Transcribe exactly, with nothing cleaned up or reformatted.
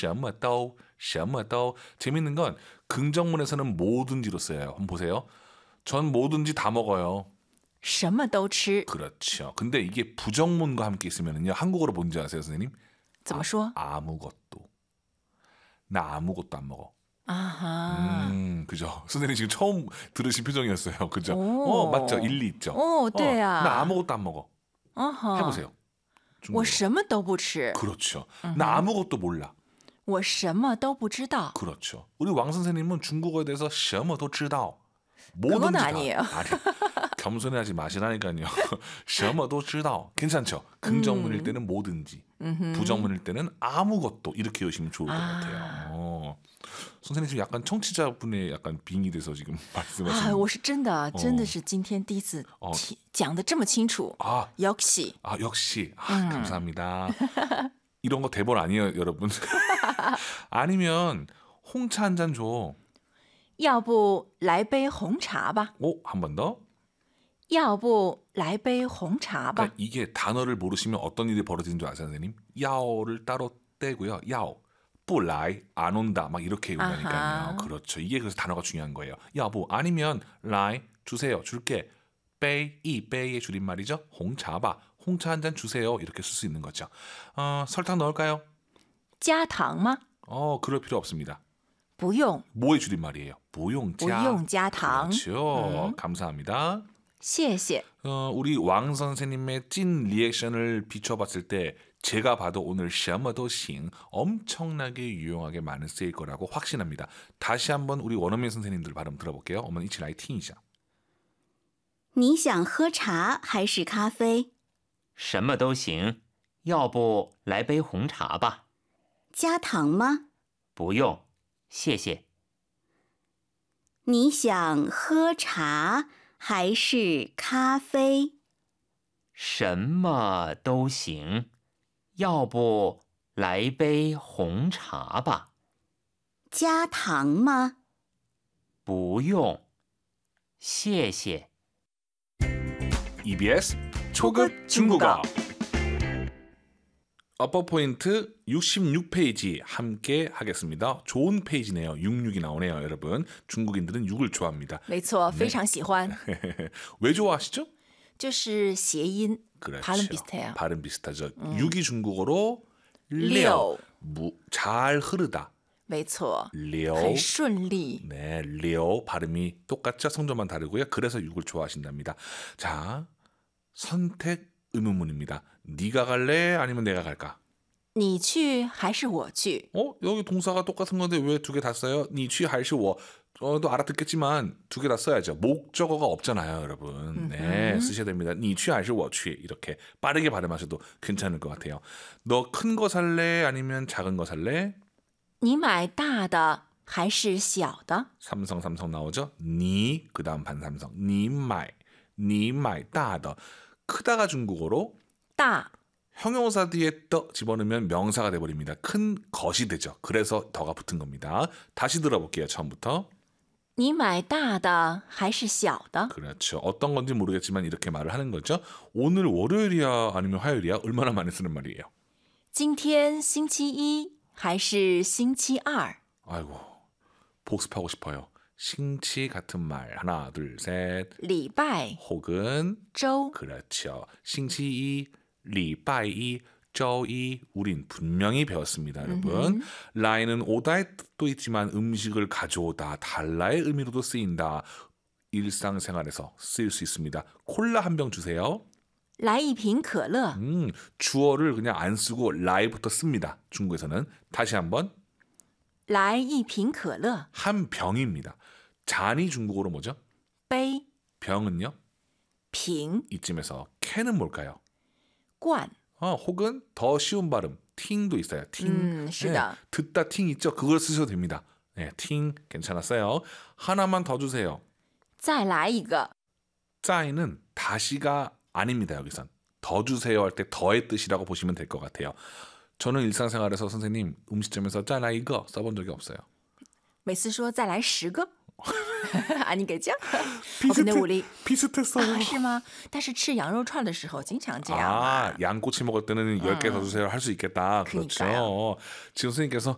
什么都什么都재밌는 건 긍정문에서는 뭐든지로 써요. 한번 보세요. 전 뭐든지 다 먹어요. 什么都吃 그렇죠. 근데 이게 부정문과 함께 있으면요. 한국어로 뭔지 아세요, 선생님? 怎么说 아, 아무것도. 나 아무것도 안 먹어. 아하. 음, 그죠. 선생님 지금 처음 들으신 표정이었어요. 그죠? 오. 어, 맞죠. 일리 있죠. 오, 对啊. 어, 나 아무것도 안 먹어. 어허. 해보세요. 我 중국어로. 什么都不吃 그렇죠. 나 아무것도 몰라. 我什么都不知道 그렇죠. 우리 왕 선생님은 중국어에 대해서 什么都知道. 그건 뭐든지 다. 아니에요. 아니, 겸손해하지 마시라니까요. 什么都知道. 괜찮죠? 긍정문일 때는 뭐든지, 음흠. 부정문일 때는 아무것도 이렇게 여시면 좋을 것 아. 같아요. 어. 선생님 지금 약간 청취자분의 약간 빙이 돼서 지금 말씀하시는. 啊，我是真的，真的哦是今天第一次哦听讲的这么清楚。 아, 역시 아 역시 아, 감사합니다. 이런 거 대본 아니에요, 여러분. 아니면 홍차 한 잔 줘. 要不来杯红茶吧？ 오, 한 번 더. 要不来杯红茶吧？ 그러니까 이게 단어를 모르시면 어떤 일이 벌어지는 줄 아세요, 선생님? 야오를 따로 떼고요. 야오, 뿌라이, 안 온다, 막 이렇게 온다니까요. 아하. 그렇죠. 이게 그래서 단어가 중요한 거예요. 야보 아니면 라이 주세요, 줄게. 빼이, 이 빼이의 줄임말이죠. 홍차바, 홍차 한 잔 주세요. 이렇게 쓸 수 있는 거죠. 어, 설탕 넣을까요? 加糖吗？ 어, 그럴 필요 없습니다. 不用， 뭐의 줄임말이에요? 不 무용자. 用加糖。 그렇죠. 음. 감사합니다. 谢谢。 어, 우리 왕 선생님의 찐 리액션을 비춰봤을 때 제가 봐도 오늘 什么都行 엄청나게 유용하게 많이 쓰일 거라고 확신합니다. 다시 한번 우리 원어민 선생님들 발음 들어볼게요. 어머니一起来听一下. 你想喝茶还是咖啡？ 什么都行，要不来杯红茶吧？ 加糖吗？ 不用，谢谢。 你想喝茶还是咖啡？ 什么都行，要不来杯红茶吧？ 加糖吗？ 不用，谢谢。 이비에스 초급 중국어 어퍼 포인트 육십육 페이지 함께 하겠습니다. 좋은 페이지네요. 육십육이 나오네요, 여러분. 중국인들은 육을 좋아합니다. 没错，非常喜欢， 왜 좋아하시죠? 就是谐音 그렇죠. 발음 비슷해요. 발음 비슷하죠. 육이 중국어로 六 무, 잘 흐르다. 没错， 려. 很顺利。 네, 려 발음이 똑같죠. 성조만 다르고요. 그래서 육을 좋아하신답니다. 자, 선택 의문문입니다. 네가 갈래? 아니면 내가 갈까? 你去还是我去？ 어? 여기 동사가 똑같은 건데 왜 두 개 다 써요? 니 취 할시 워. 어, 또 알아듣겠지만 두 개 다 써야죠. 목적어가 없잖아요, 여러분. 네, 쓰셔야 됩니다. 니 취 할시 워 취. 이렇게 빠르게 발음하셔도 괜찮을 것 같아요. 너 큰 거 살래? 아니면 작은 거 살래? 你买大的还是小的？ 삼성 삼성 나오죠? 니 그다음 반삼성. 니 마이. 니 마이 따더. 크다가 중국어로 大 형용사 뒤에 떠 집어넣으면 명사가 돼버립니다. 큰 것이 되죠. 그래서 더가 붙은 겁니다. 다시 들어볼게요. 처음부터. 你买大的还是小的？ 그렇죠. 어떤 건지 모르겠지만 이렇게 말을 하는 거죠. 오늘 월요일이야 아니면 화요일이야? 얼마나 많이 쓰는 말이에요. 今天星期一还是星期二？ 아이고 복습하고 싶어요. 싱치 같은 말 하나 둘 셋 礼拜、 혹은 周、 그렇죠. 싱치이, 리바이, 저이 우린 분명히 배웠습니다, 여러분. 라인은 오다의 뜻도 있지만 음식을 가져오다, 달라의 의미로도 쓰인다. 일상생활에서 쓰일 수 있습니다. 콜라 한 병 주세요. 来一瓶可乐。 음, 주어를 그냥 안 쓰고 라이부터 씁니다. 중국에서는. 다시 한번 来一瓶可乐。 한 병입니다. 잔이 중국어로 뭐죠? 杯、 병은요? 瓶、 이쯤에서 캔은 뭘까요? 罐。 어, 혹은 더 쉬운 발음 팅도 있어요. 팅. 음, 是的。 듣다 팅 있죠? 그걸 쓰셔도 됩니다. 네, 팅 괜찮았어요. 하나만 더 주세요. 再来一个。 짜이는 다시가 아닙니다. 여기선. 더 주세요 할 때 더의 뜻이라고 보시면 될 것 같아요. 저는 일상생활에서 선생님 음식점에서 짜나 이거 써본 적이 없어요. 每次说再来十个，啊，你给这样，我 비슷해, 可能努力 비슷했어요. 啊，是吗？但是吃羊肉串的时候经常这样 아, 嘛。 양꼬치 먹을 때는 열 개 더 주세요 할 수 있겠다. 그렇죠. 그러니까요. 지금 선생님께서